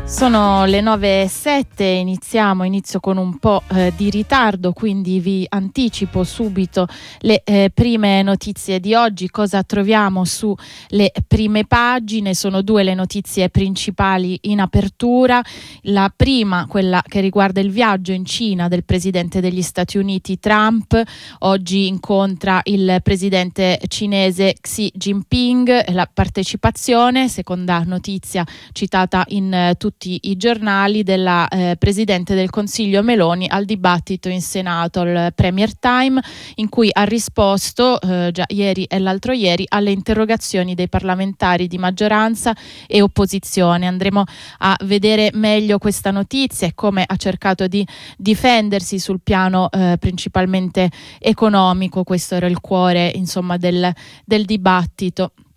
Sono le 9:07, inizio con un po' di ritardo, quindi vi anticipo subito le prime notizie di oggi. Cosa troviamo sulle prime pagine? Sono due le notizie principali in apertura. La prima, quella che riguarda il viaggio in Cina del presidente degli Stati Uniti Trump. Oggi incontra il presidente cinese Xi Jinping. La partecipazione, seconda notizia citata in tutti i giornali, della Presidente del Consiglio Meloni al dibattito in Senato, al Premier Time, in cui ha risposto già ieri e l'altro ieri alle interrogazioni dei parlamentari di maggioranza e opposizione. Andremo a vedere meglio questa notizia e come ha cercato di difendersi sul piano principalmente economico. Questo era il cuore, insomma, del dibattito.